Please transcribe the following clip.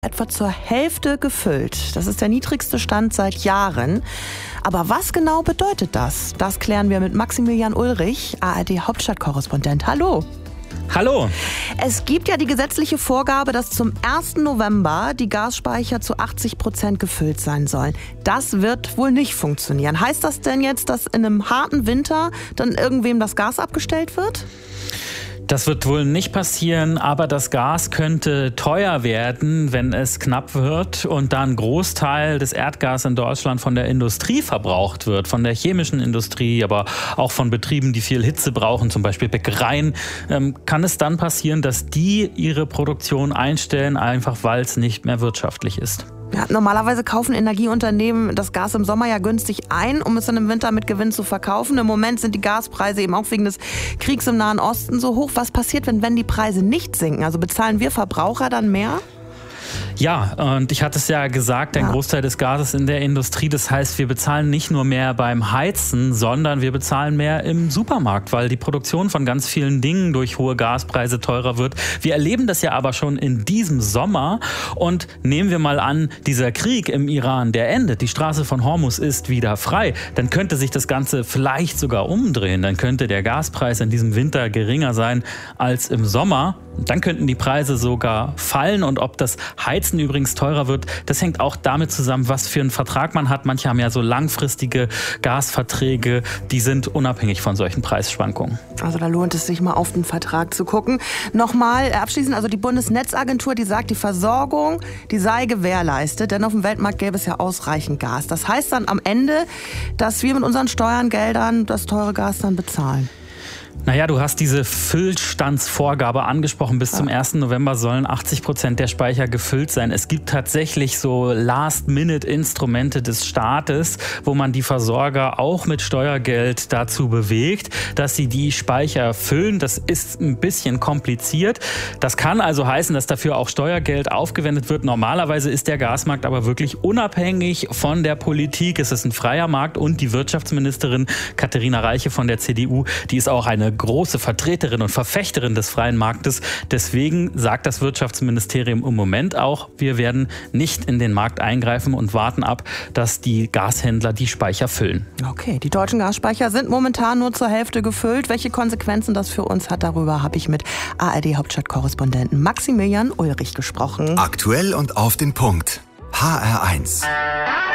etwa zur Hälfte gefüllt. Das ist der niedrigste Stand seit Jahren. Aber was genau bedeutet das? Das klären wir mit Maximilian Ulrich, ARD-Hauptstadtkorrespondent. Hallo. Hallo. Es gibt ja die gesetzliche Vorgabe, dass zum 1. November die Gasspeicher zu 80% gefüllt sein sollen. Das wird wohl nicht funktionieren. Heißt das denn jetzt, dass in einem harten Winter dann irgendwem das Gas abgestellt wird? Das wird wohl nicht passieren, aber das Gas könnte teuer werden, wenn es knapp wird und da ein Großteil des Erdgas in Deutschland von der Industrie verbraucht wird, von der chemischen Industrie, aber auch von Betrieben, die viel Hitze brauchen, zum Beispiel Bäckereien, kann es dann passieren, dass die ihre Produktion einstellen, einfach weil es nicht mehr wirtschaftlich ist. Ja, normalerweise kaufen Energieunternehmen das Gas im Sommer ja günstig ein, um es dann im Winter mit Gewinn zu verkaufen. Im Moment sind die Gaspreise eben auch wegen des Kriegs im Nahen Osten so hoch. Was passiert, wenn die Preise nicht sinken? Also bezahlen wir Verbraucher dann mehr? Ja, und ich hatte es ja gesagt, ein Großteil des Gases in der Industrie. Das heißt, wir bezahlen nicht nur mehr beim Heizen, sondern wir bezahlen mehr im Supermarkt, weil die Produktion von ganz vielen Dingen durch hohe Gaspreise teurer wird. Wir erleben das ja aber schon in diesem Sommer. Und nehmen wir mal an, dieser Krieg im Iran, der endet, die Straße von Hormuz ist wieder frei, dann könnte sich das Ganze vielleicht sogar umdrehen. Dann könnte der Gaspreis in diesem Winter geringer sein als im Sommer. Dann könnten die Preise sogar fallen. Und ob das Heizen übrigens teurer wird, das hängt auch damit zusammen, was für einen Vertrag man hat. Manche haben ja so langfristige Gasverträge, die sind unabhängig von solchen Preisschwankungen. Also da lohnt es sich mal auf den Vertrag zu gucken. Nochmal abschließend, also die Bundesnetzagentur, die sagt, die Versorgung, die sei gewährleistet, denn auf dem Weltmarkt gäbe es ja ausreichend Gas. Das heißt dann am Ende, dass wir mit unseren Steuergeldern das teure Gas dann bezahlen. Naja, du hast diese Füllstandsvorgabe angesprochen. Bis zum 1. November sollen 80% der Speicher gefüllt sein. Es gibt tatsächlich so Last-Minute-Instrumente des Staates, wo man die Versorger auch mit Steuergeld dazu bewegt, dass sie die Speicher füllen. Das ist ein bisschen kompliziert. Das kann also heißen, dass dafür auch Steuergeld aufgewendet wird. Normalerweise ist der Gasmarkt aber wirklich unabhängig von der Politik. Es ist ein freier Markt und die Wirtschaftsministerin Katharina Reiche von der CDU, die ist auch eine große Vertreterin und Verfechterin des freien Marktes. Deswegen sagt das Wirtschaftsministerium im Moment auch, wir werden nicht in den Markt eingreifen und warten ab, dass die Gashändler die Speicher füllen. Okay, die deutschen Gasspeicher sind momentan nur zur Hälfte gefüllt. Welche Konsequenzen das für uns hat, darüber habe ich mit ARD-Hauptstadtkorrespondenten Maximilian Ulrich gesprochen. Aktuell und auf den Punkt. HR1.